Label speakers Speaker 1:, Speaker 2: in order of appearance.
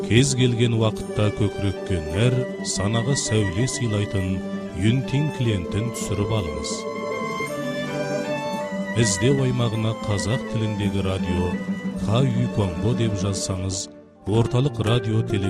Speaker 1: кез келген уақытта көкірекке нәр, санаға сәуле сыйлайтын Юнтин клиентін түсіріп алыңыз. Іздеу аймағына қазақ тіліндегі радио Ха Үй Конго деп жазсаңыз, орталық радио телевизия